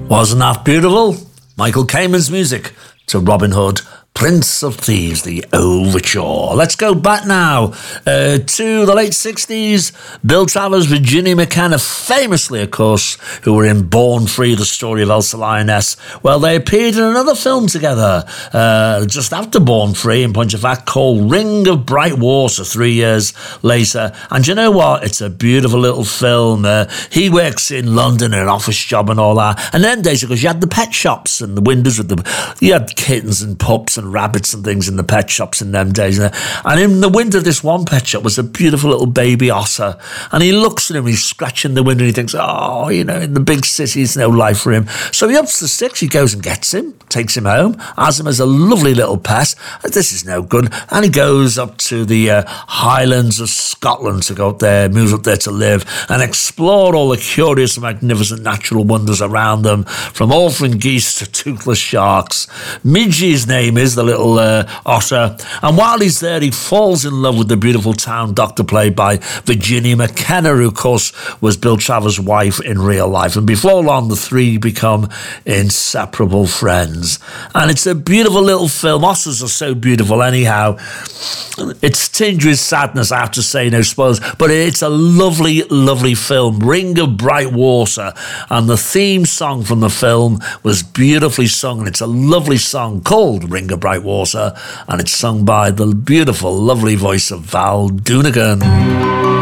Wasn't that beautiful? Michael Kamen's music to Robin Hood, Prince of Thieves, the overture. Let's go back now to the late 60s. Bill Travers, Virginia McKenna, famously, of course, who were in Born Free, the story of Elsa Lioness. Well, they appeared in another film together just after Born Free, in point of fact, called Ring of Bright Water 3 years later. And you know what? It's a beautiful little film. He works in London in an office job and all that. And then days, because you had the pet shops and the windows with you had kittens and pups and rabbits and things in the pet shops in them days. And in the window of this one pet shop was a beautiful little baby otter. And he looks at him, he's scratching the window, and he thinks, oh, you know, in the big city, there's no life for him. So he ups the sticks, he goes and gets him, takes him home, has him as a lovely little pet. This is no good. And he goes up to the Highlands of Scotland to go up there, moves up there to live and explore all the curious and magnificent natural wonders around them, from orphan geese to toothless sharks. Midgey's name is, the little otter. And while he's there, he falls in love with the beautiful town doctor, played by Virginia McKenna, who, of course, was Bill Travers' wife in real life. And before long, the three become inseparable friends. And it's a beautiful little film. Otters are so beautiful anyhow. It's tinged with sadness, I have to say, no spoilers, but it's a lovely, lovely film. Ring of Bright Water. And the theme song from the film was beautifully sung. And it's a lovely song called Ring of Bright Water, and it's sung by the beautiful, lovely voice of Val Doonigan.